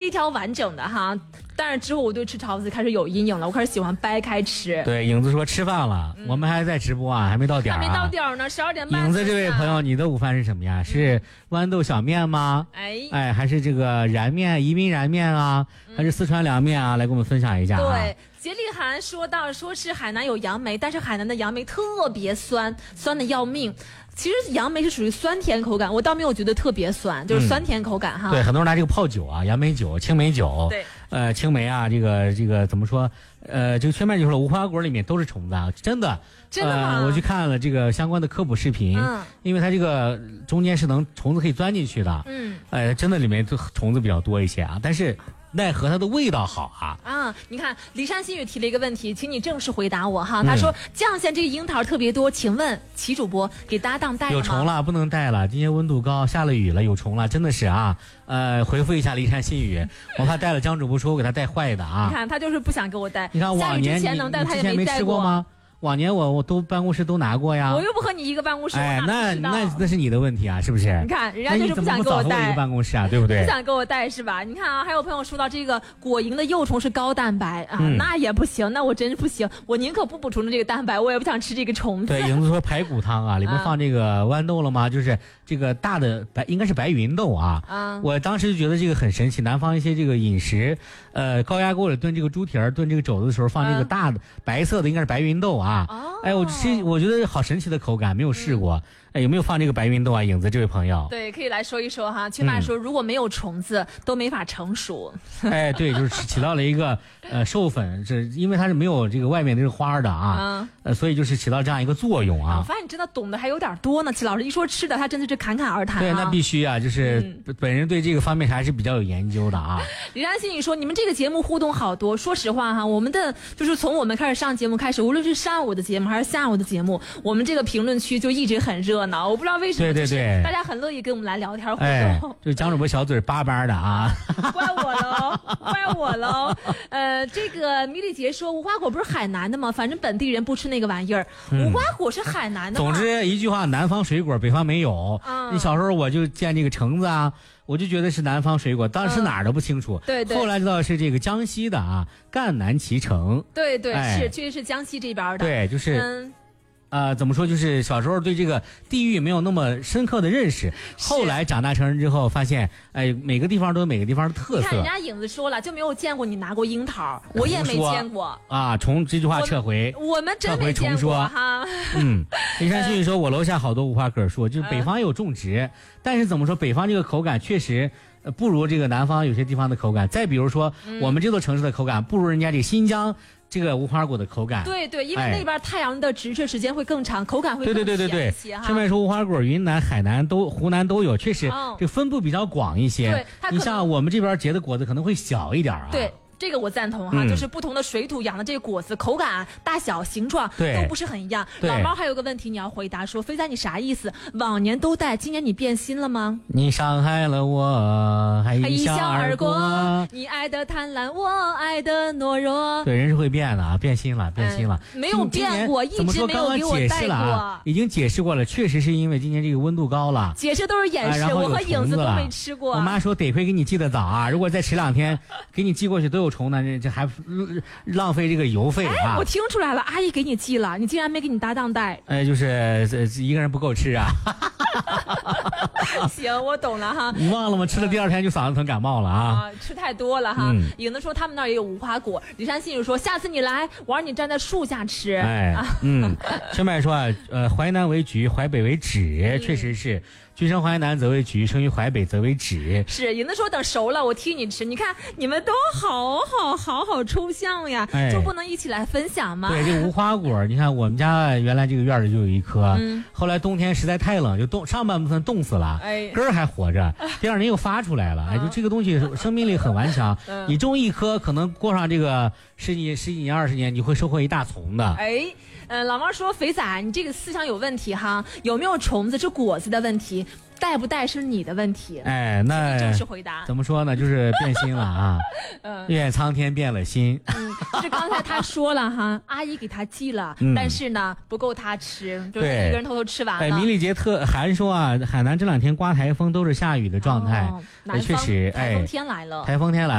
一条完整的哈。但是之后我对吃桃子开始有阴影了，我开始喜欢掰开吃。 对，影子说吃饭了，我们还在直播啊，还没到点还没到点呢，12点半。 影子这位朋友，你的午饭是什么呀？是豌豆小面吗？哎，还是这个燃面、宜宾燃面啊，还是四川凉面啊？来给我们分享一下啊。 对。杰利涵说是海南有杨梅，但是海南的杨梅特别酸，酸的要命。其实杨梅是属于酸甜口感，我倒没有觉得特别酸，就是酸甜口感哈。 对，很多人拿这个泡酒啊，杨梅酒、青梅酒， 对， 青梅啊，这个怎么说？这个全面就说了，无花果里面都是虫子啊，真的吗？ 我去看了这个相关的科普视频，因为它这个中间是虫子可以钻进去的，真的里面虫子比较多一些啊，但是。奈何它的味道好啊！ 你看骊山新语提了一个问题，请你正式回答我哈。他说绛县这个樱桃特别多，请问齐主播给搭档带了吗？ 有虫了，不能带了。今天温度高，下了雨了，有虫了，真的是啊。回复一下骊山新语，我怕带了江主播说我给他带坏的啊。 你看他就是不想给我带。 你看往年能带他也没吃过吗？往年我都办公室都拿过呀， 我又不和你一个办公室， 那是你的问题啊，是不是？ 你看人家就是不想给我带一个办公室啊，对不对？ 不想给我带是吧？你看啊，还有朋友说到这个果蝇的幼虫是高蛋白啊，那也不行，那我真是不行，我宁可不补充这个蛋白，我也不想吃这个虫子。 对，影子说排骨汤啊，里面放这个豌豆了吗？就是这个大的应该是白芸豆啊。我当时就觉得这个很神奇，南方一些这个饮食，高压锅里炖这个猪蹄儿、炖这个肘子的时候放这个大的白色的应该是白芸豆啊。哎，我觉得好神奇的口感，没有试过。哎，有没有放这个白芸豆啊？影子这位朋友， 对，可以来说一说哈。起码说，如果没有虫子，都没法成熟。 哎，对，就是起到了一个授粉，是因为它是没有这个外面这个花的啊，所以就是起到这样一个作用啊。 我发现你真的懂得还有点多呢，齐老师一说吃的，他真的是侃侃而谈。 对，那必须啊，就是本人对这个方面还是比较有研究的啊。 李然心语说，你们这个节目互动好多。说实话哈，我们的就是从我们开始上节目开始，无论是上午的节目还是下午的节目，我们这个评论区就一直很热闹。我不知道为什么， 对， 大家很乐意跟我们来聊天互动。 就是江主播小嘴巴巴的啊， 怪我喽。这个米丽杰说，无花果不是海南的吗？反正本地人不吃那个玩意儿。无花果是海南的吗？ 总之一句话，南方水果，北方没有。你小时候我就见这个橙子啊，我就觉得是南方水果，当时哪儿都不清楚。 对， 后来知道是这个江西的啊，赣南脐橙。 对，是确实是江西这边的。 对，就是怎么说，就是小时候对这个地域没有那么深刻的认识，后来长大成人之后发现，哎，每个地方都有每个地方的特色。你看人家影子说了，就没有见过你拿过樱桃，我也没见过啊。从这句话撤回， 我们真没见过哈。 骊山新语说，我楼下好多无花果树，就是北方也有种植，但是怎么说，北方这个口感确实不如这个南方有些地方的口感。再比如说，我们这座城市的口感不如人家这个新疆这个无花果的口感。 对，因为那边太阳的直射时间会更长，口感会更甜一些哈。 顺便说，无花果云南、海南湖南都有，确实这分布比较广一些。 对， 你像我们这边结的果子可能会小一点啊。 对。这个我赞同哈，就是不同的水土养的这个果子，口感、大小、形状都不是很一样。老猫还有个问题你要回答，说飞仔你啥意思？往年都带，今年你变心了吗？ 你伤害了我，还一笑而过。 你爱的贪婪，我爱的懦弱。 对，人是会变的啊，变心了。 没有变过，一直没有给我带过。 已经解释过了，确实是因为今年这个温度高了。 解释都是掩饰，我和影子都没吃过。 我妈说得亏给你寄的早啊，如果再迟2天给你寄过去都有虫呢，这还浪费这个邮费啊！ 我听出来了，阿姨给你寄了，你竟然没给你搭档带。 就是一个人不够吃啊。 行，我懂了哈。 你忘了吗？吃了第2天就嗓子疼感冒了啊！ 吃太多了哈。影子说他们那儿也有无花果。骊山新语说下次你来，我让你站在树下吃。 全麦说淮南为橘，淮北为枳，确实是。居生淮南则为橘，生于淮北则为枳。 是，影子说等熟了我替你吃。你看你们都好抽象呀，就不能一起来分享吗？ 对，这个无花果，你看我们家原来这个院里就有一棵，后来冬天实在太冷，就上半部分冻死了，根儿还活着，第2年又发出来了。就这个东西生命力很顽强，你种一棵，可能过上这个十几年、20年，你会收获一大丛的。 老猫说肥仔，你这个思想有问题哈，有没有虫子是果子的问题，带不带是你的问题。 那正式回答怎么说呢？就是变心了啊。愿苍天变了心。 就是刚才他说了哈，阿姨给他寄了，但是呢不够他吃，就是一个人偷偷吃完了。 米里杰特还说啊，海南这2天刮台风都是下雨的状态，确实台风天来了。